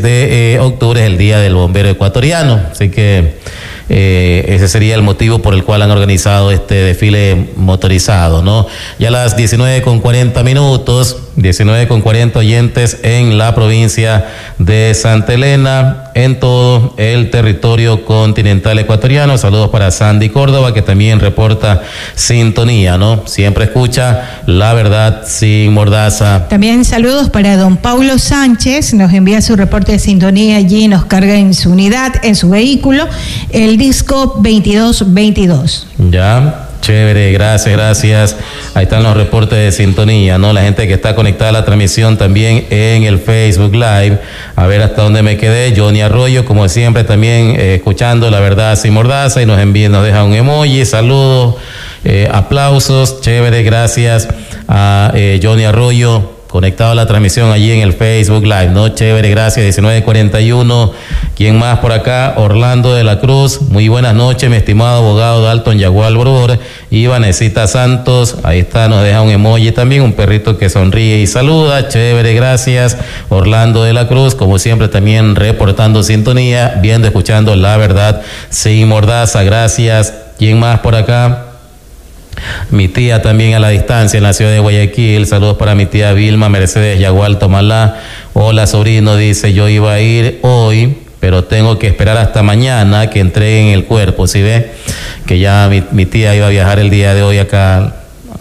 de octubre es el Día del Bombero Ecuatoriano, así que ese sería el motivo por el cual han organizado este desfile motorizado, ¿no? Ya a las 19:40, 19:40 oyentes en la provincia de Santa Elena, en todo el territorio continental ecuatoriano. Saludos para Sandy Córdoba, que también reporta sintonía, ¿no? Siempre escucha La Verdad Sin Mordaza. También saludos para don Paulo Sánchez, nos envía su reporte de sintonía allí, nos carga en su unidad, en su vehículo, el disco 2222. Ya. Chévere, gracias. Ahí están los reportes de sintonía, ¿no? La gente que está conectada a la transmisión también en el Facebook Live. A ver hasta dónde me quedé. Johnny Arroyo, como siempre, también escuchando La Verdad Sin Mordaza y nos deja un emoji. Saludos, aplausos. Chévere, gracias a Johnny Arroyo, conectado a la transmisión allí en el Facebook Live, ¿no? Chévere, gracias. 19:41. ¿Quién más por acá? Orlando de la Cruz. Muy buenas noches, mi estimado abogado Dalton Yagual Brodor. Y Vanesita Santos. Ahí está, nos deja un emoji también, un perrito que sonríe y saluda. Chévere, gracias. Orlando de la Cruz, como siempre, también reportando sintonía, viendo, escuchando La Verdad Sin Mordaza. Gracias. ¿Quién más por acá? Mi tía también a la distancia en la ciudad de Guayaquil. Saludos para mi tía Vilma Mercedes Yagual Tomalá. Hola, sobrino, dice, yo iba a ir hoy, pero tengo que esperar hasta mañana que entreguen el cuerpo. ¿Sí ve? Que ya mi tía iba a viajar el día de hoy acá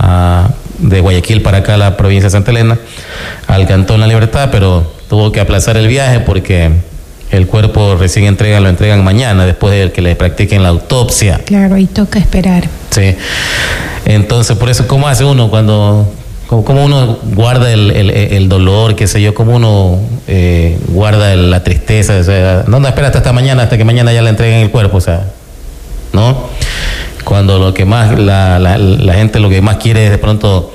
de Guayaquil para acá a la provincia de Santa Elena, al Cantón La Libertad, pero tuvo que aplazar el viaje porque el cuerpo recién lo entregan mañana, después de que le practiquen la autopsia. Claro, y toca esperar. Sí. Entonces, por eso, ¿cómo hace uno cuando, cómo uno guarda el dolor, qué sé yo, cómo uno guarda la tristeza? O sea, no espera hasta mañana, hasta que mañana ya le entreguen el cuerpo, o sea, ¿no? Cuando lo que más, la gente lo que más quiere es de pronto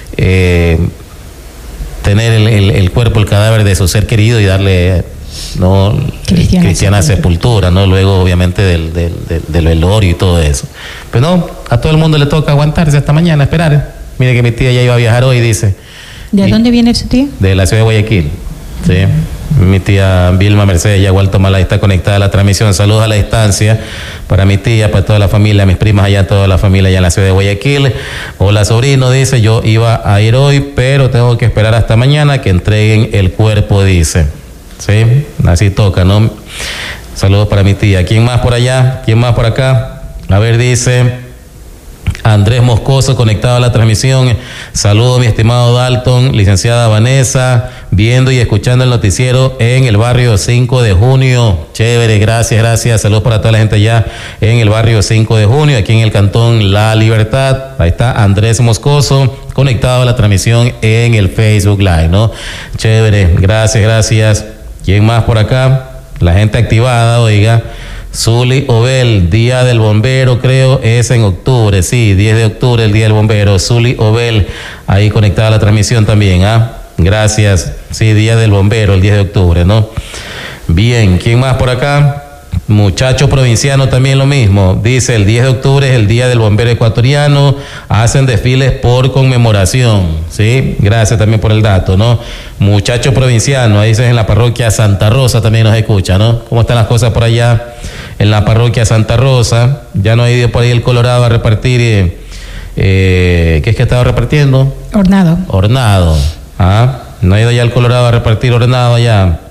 tener el cuerpo, el cadáver de su ser querido y darle, no, cristiana sepultura, ¿no? Luego, obviamente, del velorio y todo eso. Pero no, a todo el mundo le toca aguantarse hasta mañana, esperar. Mire que mi tía ya iba a viajar hoy, dice. ¿De dónde viene su tía? De la ciudad de Guayaquil, sí. Mi tía Vilma Mercedes Yagual Tomalá está conectada a la transmisión. Saludos a la distancia para mi tía, para toda la familia, mis primas allá, toda la familia allá en la ciudad de Guayaquil. Hola, sobrino, dice, yo iba a ir hoy, pero tengo que esperar hasta mañana que entreguen el cuerpo, dice. Sí, así toca, ¿no? Saludos para mi tía. ¿Quién más por allá? ¿Quién más por acá? A ver, dice Andrés Moscoso, conectado a la transmisión. Saludos, mi estimado Dalton, licenciada Vanessa, viendo y escuchando el noticiero en el barrio 5 de junio. Chévere, gracias. Saludos para toda la gente allá en el barrio 5 de junio, aquí en el Cantón La Libertad. Ahí está Andrés Moscoso, conectado a la transmisión en el Facebook Live, ¿no? Chévere, gracias. ¿Quién más por acá? La gente activada, oiga. Zuli Obel, Día del Bombero, creo, es en octubre, sí, 10 de octubre, el Día del Bombero. Zuli Obel, ahí conectada a la transmisión también, ¿ah? Gracias, sí, Día del Bombero, el 10 de octubre, ¿no? Bien, ¿quién más por acá? Muchacho provinciano también lo mismo, dice, el 10 de octubre es el Día del Bombero Ecuatoriano, hacen desfiles por conmemoración, ¿sí? Gracias también por el dato, ¿no? Muchacho provinciano, ahí dice en la parroquia Santa Rosa también nos escucha, ¿no? ¿Cómo están las cosas por allá en la parroquia Santa Rosa? Ya no ha ido por ahí el Colorado a repartir, ¿qué es que estaba repartiendo? Hornado, ¿ah? No ha ido ya el Colorado a repartir hornado allá.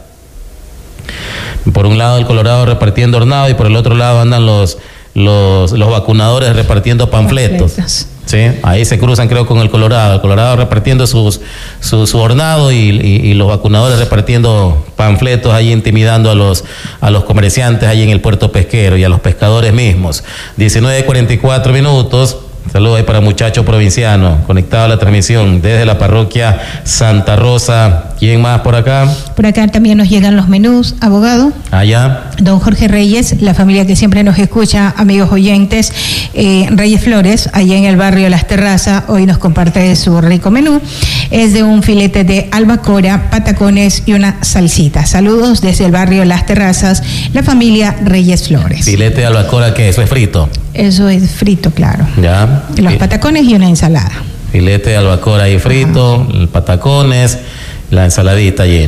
Por un lado el Colorado repartiendo hornado y por el otro lado andan los vacunadores repartiendo panfletos. Sí, ahí se cruzan creo con el Colorado repartiendo su hornado y los vacunadores repartiendo panfletos ahí intimidando a los comerciantes ahí en el puerto pesquero y a los pescadores mismos. 19:44. Saludos ahí para Muchacho Provinciano, conectado a la transmisión desde la parroquia Santa Rosa. ¿Quién más por acá? Por acá también nos llegan los menús, abogado. Allá. Don Jorge Reyes, la familia que siempre nos escucha, amigos oyentes, Reyes Flores, allá en el barrio Las Terrazas, hoy nos comparte su rico menú. Es de un filete de albacora, patacones y una salsita. Saludos desde el barrio Las Terrazas, la familia Reyes Flores. Filete de albacora, ¿qué? ¿Eso es frito? Eso es frito, claro. Ya. Los patacones y una ensalada. Filete de albacora ahí frito, patacones, la ensaladita allí.